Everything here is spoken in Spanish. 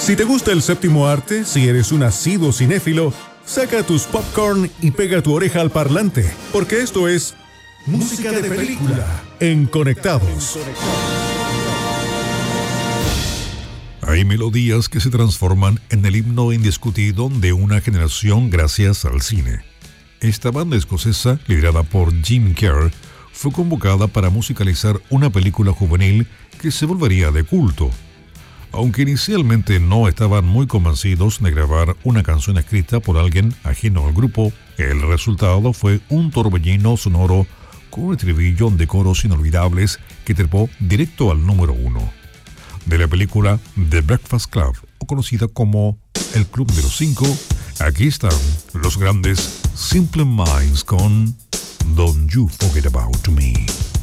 Si te gusta el séptimo arte, si eres un asiduo cinéfilo, saca tus popcorn y pega tu oreja al parlante, porque esto es Música de Película en Conectados. Hay melodías que se transforman en el himno indiscutido de una generación gracias al cine. Esta banda escocesa, liderada por Jim Kerr, fue convocada para musicalizar una película juvenil que se volvería de culto. Aunque inicialmente no estaban muy convencidos de grabar una canción escrita por alguien ajeno al grupo, el resultado fue un torbellino sonoro con un estribillo de coros inolvidables que trepó directo al número 1. De la película The Breakfast Club, o conocida como El Club de los 5, aquí están los grandes Simple Minds con Don't You Forget About Me.